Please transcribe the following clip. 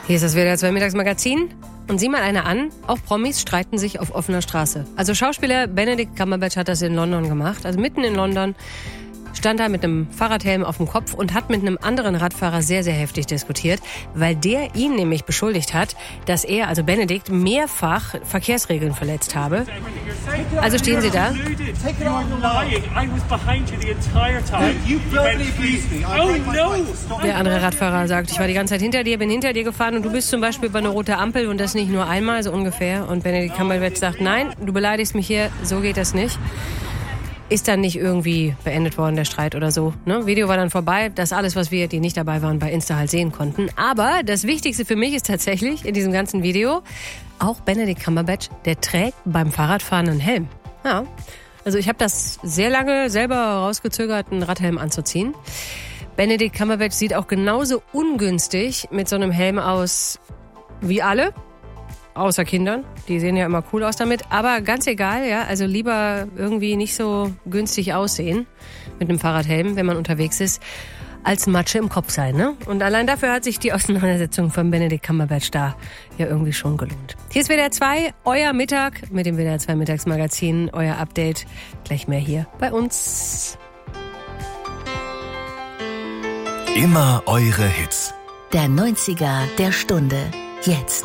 Hier ist das WDR 2 Mittagsmagazin. Und sieh mal einer an, auch Promis streiten sich auf offener Straße. Also Schauspieler Benedict Cumberbatch hat das in London gemacht. Also mitten in London stand er mit einem Fahrradhelm auf dem Kopf und hat mit einem anderen Radfahrer sehr, sehr heftig diskutiert, weil der ihn nämlich beschuldigt hat, dass er, also Benedict, mehrfach Verkehrsregeln verletzt habe. Also stehen sie da. Der andere Radfahrer sagt, ich war die ganze Zeit hinter dir, bin hinter dir gefahren und du bist zum Beispiel über eine rote Ampel und das nicht nur einmal, so ungefähr. Und Benedict Cumberbatch sagt, nein, du beleidigst mich hier, so geht das nicht. Ist dann nicht irgendwie beendet worden, der Streit oder so. Ne? Video war dann vorbei. Das ist alles, was wir, die nicht dabei waren, bei Insta halt sehen konnten. Aber das Wichtigste für mich ist tatsächlich in diesem ganzen Video auch Benedict Cumberbatch, der trägt beim Fahrradfahren einen Helm. Ja. Also ich habe das sehr lange selber rausgezögert, einen Radhelm anzuziehen. Benedict Cumberbatch sieht auch genauso ungünstig mit so einem Helm aus wie alle. Außer Kindern, die sehen ja immer cool aus damit. Aber ganz egal, ja, also lieber irgendwie nicht so günstig aussehen mit einem Fahrradhelm, wenn man unterwegs ist, als Matsche im Kopf sein, ne? Und allein dafür hat sich die Auseinandersetzung von Benedict Cumberbatch da ja irgendwie schon gelohnt. Hier ist WDR 2, euer Mittag mit dem WDR 2 Mittagsmagazin, euer Update. Gleich mehr hier bei uns. Immer eure Hits. Der 90er der Stunde. Jetzt.